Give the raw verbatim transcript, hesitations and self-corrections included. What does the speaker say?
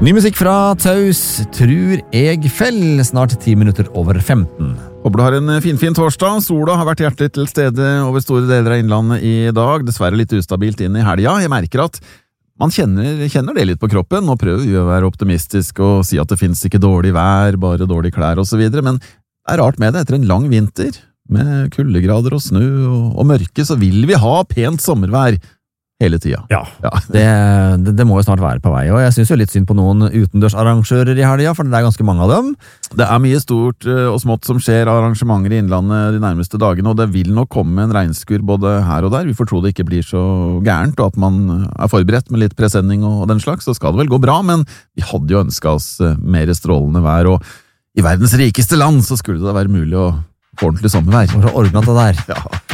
Ny musikk fra Taus, Tror jeg fell, snart ti minutter over femten. Håper du har en finfin torsdag. Sola har vært hjertelig til stede over store deler av innlandet i dag. Dessverre litt ustabilt inn i helga. Jeg merker at man kjenner, kjenner det litt på kroppen. Nå prøver vi å være optimistisk og si at det finnes ikke dårlig vær, bare dårlig klær og så videre. Men det er rart med det. Etter en lang vinter, med kuldegrader og snø og, og mørke, så vil vi ha pent sommervær hele tida. Ja, ja. Det, det, det må jo snart være på vei, og jeg synes jo litt synd på noen utendørsarrangører i helga, for det er ganske mange av dem. Det er mye stort og smått som skjer av arrangementer i innlandet de nærmeste dagene, og det vil nok komme en regnskur både her og der. Vi får tro det ikke blir så gærent, og at man er forberedt med litt presenning og den slags, så skal det vel gå bra, men vi hadde jo ønsket oss mer strålende vær, og i verdens rikeste land så skulle det da være mulig å få ordentlig sommervær. For å ordne det der. Ja.